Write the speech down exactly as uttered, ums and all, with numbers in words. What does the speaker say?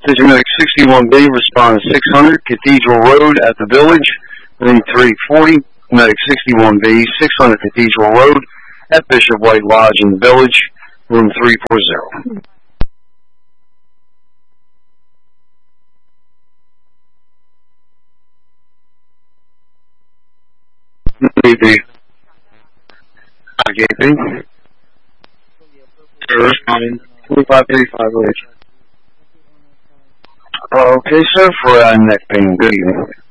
Attention Medic sixty-one B, respond to six hundred, Cathedral Road at the Village, room three forty. Medic sixty-one B, six hundred Cathedral Road at Bishop White Lodge in the Village, room three forty. Maybe. Okay, thank you. Responding. twenty-five thirty-five, Ridge. Okay, sir, for uh, neck pain. Good evening.